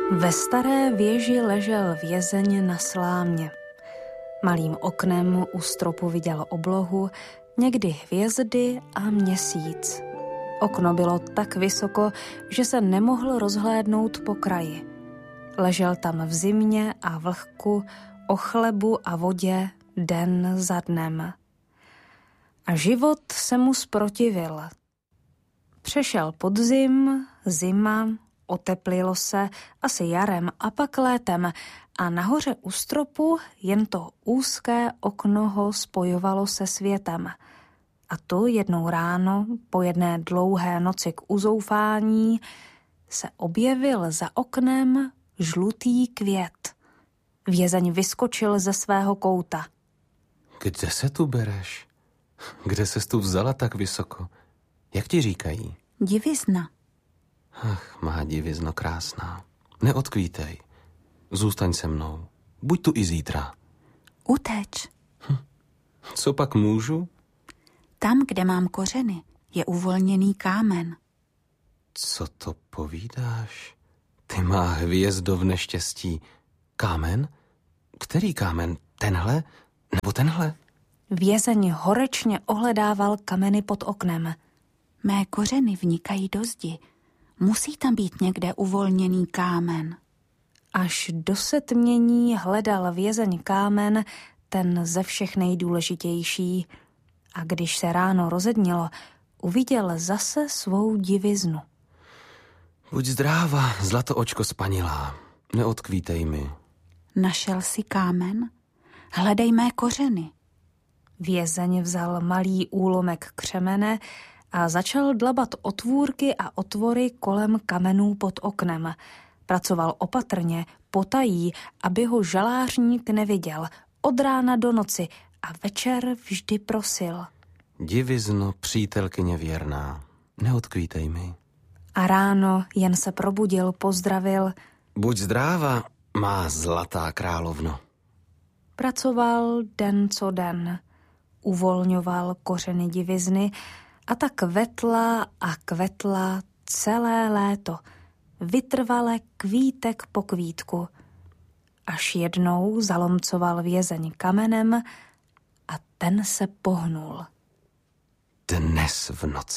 Ve staré věži ležel vězeň na slámě. Malým oknem u stropu viděl oblohu, někdy hvězdy a měsíc. Okno bylo tak vysoko, že se nemohl rozhlédnout po kraji. Ležel tam v zimě a vlhku, o chlebu a vodě den za dnem. A život se mu zprotivil. Přešel podzim, zima, oteplilo se, asi jarem a pak létem a nahoře u stropu jen to úzké okno ho spojovalo se světem. A tu jednou ráno, po jedné dlouhé noci k uzoufání, se objevil za oknem žlutý květ. Vězeň vyskočil ze svého kouta. Kde se tu bereš? Kde ses tu vzala tak vysoko? Jak ti říkají? Divizna. Ach, má divizno krásná. Neodkvítej. Zůstaň se mnou. Buď tu i zítra. Uteč. Co pak můžu? Tam, kde mám kořeny, je uvolněný kámen. Co to povídáš? Ty má hvězdo v neštěstí. Kámen? Který kámen? Tenhle? Nebo tenhle? Vězeň horečně ohledával kameny pod oknem. Mé kořeny vnikají do zdi. Musí tam být někde uvolněný kámen. Až do setmění hledal vězeň kámen, ten ze všech nejdůležitější. A když se ráno rozednilo, uviděl zase svou diviznu. Buď zdráva, zlatoočko spanilá. Neodkvítej mi. Našel si kámen? Hledej mé kořeny. Vězeň vzal malý úlomek křemene a začal dlabat otvůrky a otvory kolem kamenů pod oknem. Pracoval opatrně, potají, aby ho žalářník neviděl, od rána do noci a večer vždy prosil. Divizno, přítelkyně věrná, neodkvítej mi. A ráno jen se probudil, pozdravil. Buď zdráva, má zlatá královno. Pracoval den co den. Uvolňoval kořeny divizny a tak kvetla a kvetla celé léto. Vytrvale kvítek po kvítku. Až jednou zalomcoval vězeň kamenem a ten se pohnul. Dnes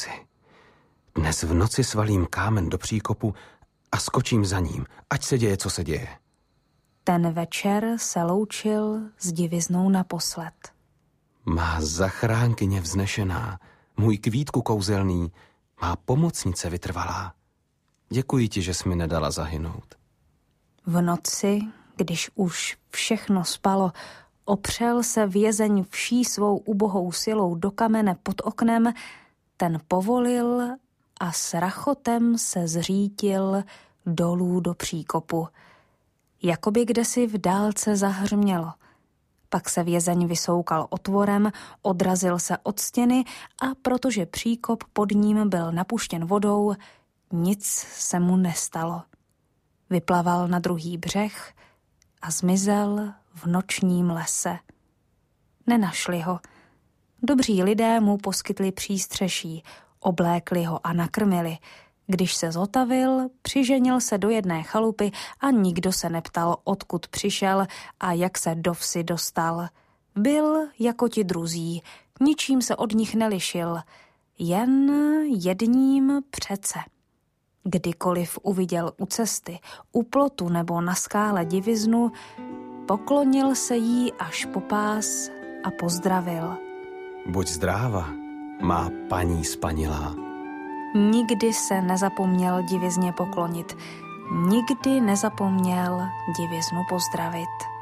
v noci svalím kámen do příkopu a skočím za ním, ať se děje, co se děje. Ten večer se loučil s diviznou naposled. Má zachránkyně vznešená, můj kvítku kouzelný, má pomocnice vytrvalá. Děkuji ti, že jsi mi nedala zahynout. V noci, když už všechno spalo, opřel se vězeň vší svou ubohou silou do kamene pod oknem, ten povolil a s rachotem se zřítil dolů do příkopu. Jakoby kdesi v dálce zahřmělo. Pak se vězeň vysoukal otvorem, odrazil se od stěny a protože příkop pod ním byl napuštěn vodou, nic se mu nestalo. Vyplaval na druhý břeh a zmizel v nočním lese. Nenašli ho. Dobří lidé mu poskytli přístřeší, oblékli ho a nakrmili. Když se zotavil, přiženil se do jedné chalupy a nikdo se neptal, odkud přišel a jak se do vsi dostal. Byl jako ti druzí, ničím se od nich nelišil, jen jedním přece. Kdykoliv uviděl u cesty, u plotu nebo na skále diviznu, poklonil se jí až po pás a pozdravil. Buď zdráva, má paní spanilá. Nikdy se nezapomněl divizně poklonit, nikdy nezapomněl diviznu pozdravit.